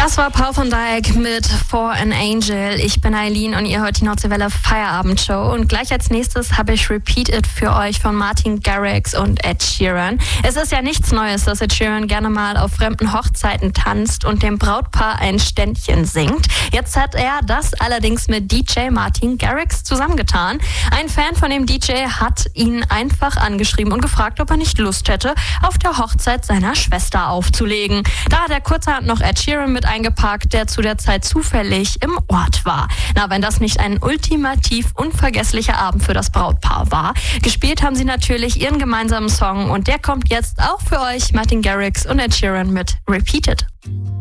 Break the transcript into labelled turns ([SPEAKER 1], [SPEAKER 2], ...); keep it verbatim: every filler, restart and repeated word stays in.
[SPEAKER 1] Das war Paul van Dyk mit For an Angel. Ich bin Eileen und ihr hört die Nordseewelle Feierabendshow. Und gleich als nächstes habe ich Repeat It für euch von Martin Garrix und Ed Sheeran. Es ist ja nichts Neues, dass Ed Sheeran gerne mal auf fremden Hochzeiten tanzt und dem Brautpaar ein Ständchen singt. Jetzt hat er das allerdings mit D J Martin Garrix zusammengetan. Ein Fan von dem D J hat ihn einfach angeschrieben und gefragt, ob er nicht Lust hätte, auf der Hochzeit seiner Schwester aufzulegen. Da hat er kurzerhand noch Ed Sheeran mit eingepackt, der zu der Zeit zufällig im Ort war. Na, wenn das nicht ein ultimativ unvergesslicher Abend für das Brautpaar war. Gespielt haben sie natürlich ihren gemeinsamen Song und der kommt jetzt auch für euch, Martin Garrix und Ed Sheeran mit Repeat It.